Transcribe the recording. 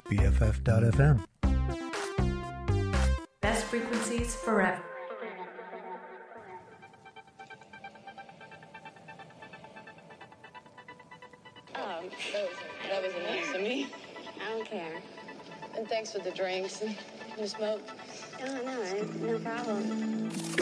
BFF.FM. Best frequencies forever. That was nice of me. I don't care. And thanks for the drinks and the smoke. No, no problem.